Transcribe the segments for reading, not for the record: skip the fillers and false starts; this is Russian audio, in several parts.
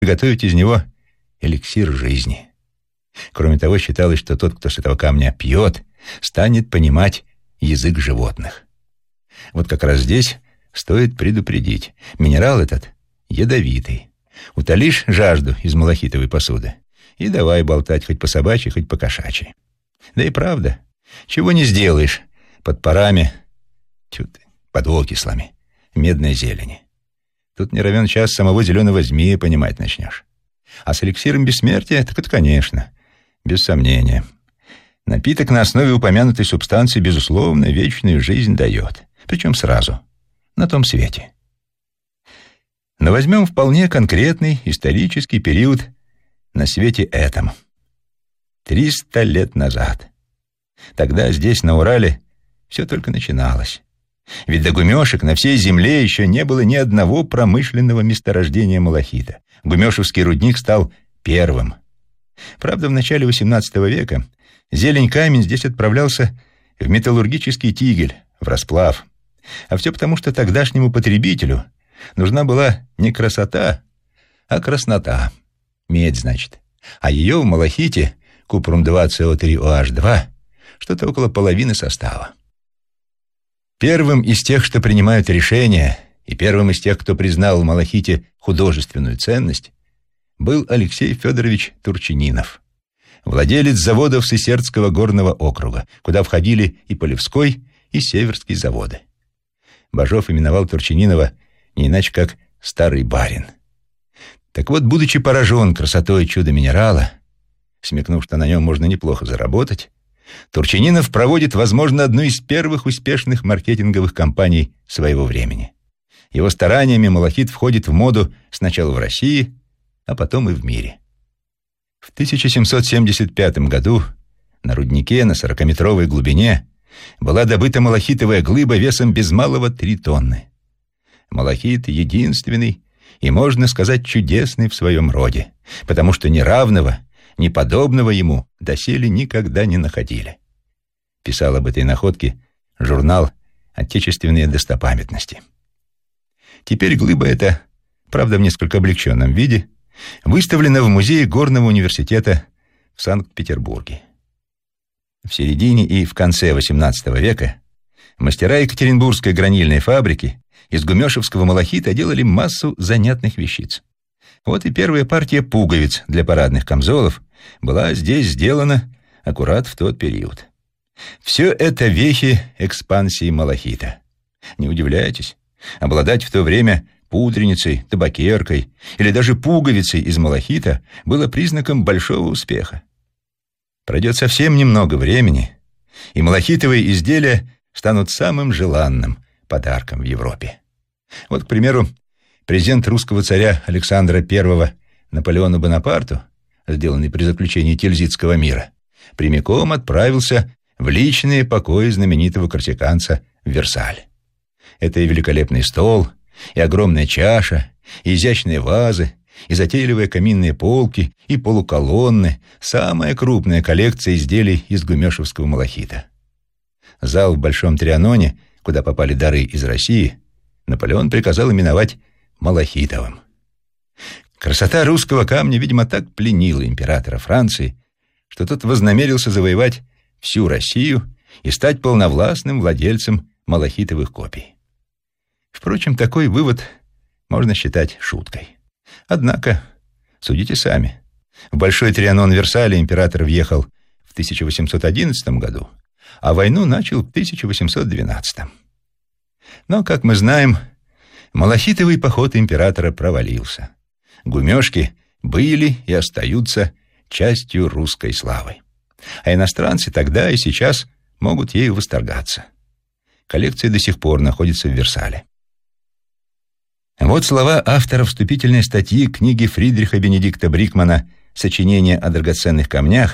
готовить из него эликсир жизни. Кроме того, считалось, что тот, кто с этого камня пьет, станет понимать язык животных. Вот как раз здесь стоит предупредить. Минерал этот ядовитый. Утолишь жажду из малахитовой посуды и давай болтать хоть по собачьи, хоть по кошачьи. Да и правда, чего не сделаешь под парами, под окислами медной зелени. Тут не равен час самого зеленого змея понимать начнешь. А с эликсиром бессмертия, так это, конечно, без сомнения. Напиток на основе упомянутой субстанции, безусловно, вечную жизнь дает. Причем сразу, на том свете. Но возьмем вполне конкретный исторический период на свете этом. 300 лет назад. Тогда здесь, на Урале, все только начиналось. Ведь до гумешек на всей земле еще не было ни одного промышленного месторождения малахита. Гумешевский рудник стал первым. Правда, в начале XVIII века зелень-камень здесь отправлялся в металлургический тигель, в расплав. А все потому, что тогдашнему потребителю нужна была не красота, а краснота. Медь, значит. А ее в малахите, купрум-2СО3OH2, что-то около половины состава. Первым из тех, что принимают решения, и первым из тех, кто признал в малахите художественную ценность, был Алексей Федорович Турчининов, владелец заводов Сысертского горного округа, куда входили и Полевской, и Северский заводы. Бажов именовал Турчининова не иначе как «старый барин». Так вот, будучи поражен красотой чудо-минерала, смекнув, что на нем можно неплохо заработать, Турчининов проводит, возможно, одну из первых успешных маркетинговых кампаний своего времени. Его стараниями малахит входит в моду сначала в России, а потом и в мире. В 1775 году на руднике на 40-метровой глубине была добыта малахитовая глыба весом без малого 3 тонны. Малахит единственный и, можно сказать, чудесный в своем роде, потому что ни равного, ни подобного ему доселе никогда не находили. Писал об этой находке журнал «Отечественные достопамятности». Теперь глыба эта, правда в несколько облегченном виде, выставлена в музее Горного университета в Санкт-Петербурге. В середине и в конце XVIII века мастера Екатеринбургской гранильной фабрики из гумешевского малахита делали массу занятных вещиц. Вот и первая партия пуговиц для парадных камзолов была здесь сделана аккурат в тот период. Все это вехи экспансии малахита. Не удивляйтесь, обладать в то время пудреницей, табакеркой или даже пуговицей из малахита было признаком большого успеха. Пройдет совсем немного времени, и малахитовые изделия станут самым желанным подарком в Европе. Вот, к примеру, презент русского царя Александра I Наполеону Бонапарту, сделанный при заключении Тильзитского мира, прямиком отправился в личные покои знаменитого корсиканца в Версаль. Это и великолепный стол, и огромная чаша, и изящные вазы, и затейливые каминные полки, и полуколонны, самая крупная коллекция изделий из гумешевского малахита. Зал в Большом Трианоне, куда попали дары из России, Наполеон приказал именовать малахитовым. Красота русского камня, видимо, так пленила императора Франции, что тот вознамерился завоевать всю Россию и стать полновластным владельцем малахитовых копий. Впрочем, такой вывод можно считать шуткой. Однако, судите сами. В Большой Трианон Версаля император въехал в 1811 году, а войну начал в 1812. Но, как мы знаем, малахитовый поход императора провалился. Гумешки были и остаются частью русской славы. А иностранцы тогда и сейчас могут ею восторгаться. Коллекция до сих пор находится в Версале. Вот слова автора вступительной статьи книги Фридриха Бенедикта Брикмана «Сочинение о драгоценных камнях»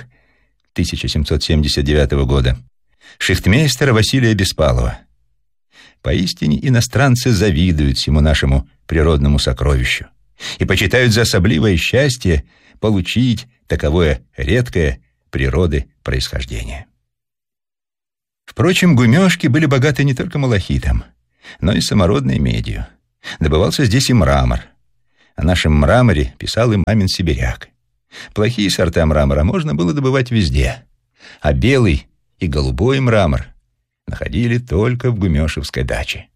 1779 года, шихтмейстера Василия Беспалова. Поистине иностранцы завидуют всему нашему природному сокровищу и почитают за особливое счастье получить таковое редкое природы происхождение. Впрочем, гумешки были богаты не только малахитом, но и самородной медью. Добывался здесь и мрамор. О нашем мраморе писал и мамин сибиряк. Плохие сорта мрамора можно было добывать везде, а белый и голубой мрамор находили только в Гумешевской даче.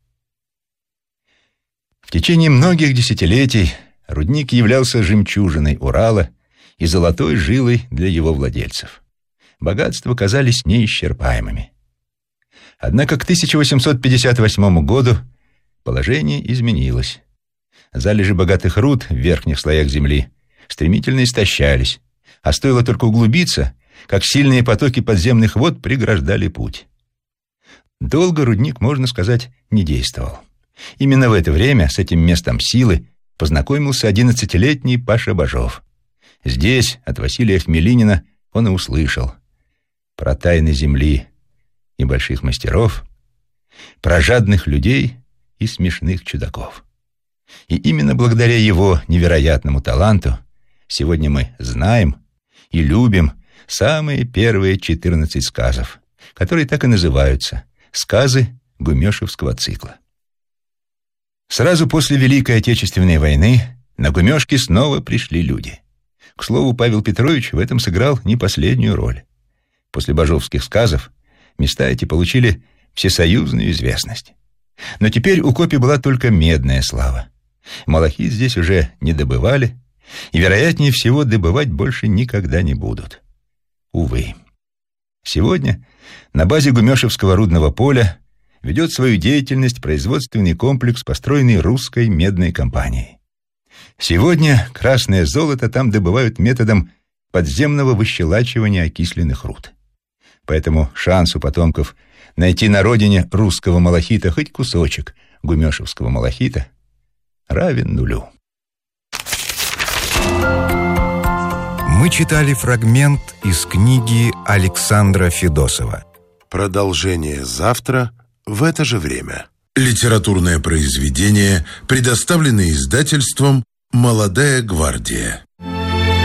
В течение многих десятилетий рудник являлся жемчужиной Урала и золотой жилой для его владельцев. Богатства казались неисчерпаемыми. Однако к 1858 году положение изменилось. Залежи богатых руд в верхних слоях земли стремительно истощались, а стоило только углубиться, как сильные потоки подземных вод преграждали путь. Долго рудник, можно сказать, не действовал. Именно в это время с этим местом силы познакомился 11-летний Паша Бажов. Здесь, от Василия Хмелинина, он и услышал про тайны земли и больших мастеров, про жадных людей и смешных чудаков. И именно благодаря его невероятному таланту сегодня мы знаем и любим самые первые 14 сказов, которые так и называются «Сказы Гумешевского цикла». Сразу после Великой Отечественной войны на Гумешки снова пришли люди. К слову, Павел Петрович в этом сыграл не последнюю роль. После бажовских сказов места эти получили всесоюзную известность. Но теперь у копий была только медная слава. Малахит здесь уже не добывали, и, вероятнее всего, добывать больше никогда не будут. Увы. Сегодня на базе Гумешевского рудного поля ведет свою деятельность производственный комплекс, построенный русской медной компанией. Сегодня красное золото там добывают методом подземного выщелачивания окисленных руд. Поэтому шанс у потомков найти на родине русского малахита хоть кусочек гумешевского малахита равен нулю. Мы читали фрагмент из книги Александра Федосова. Продолжение завтра в это же время. Литературное произведение, предоставленное издательством «Молодая гвардия».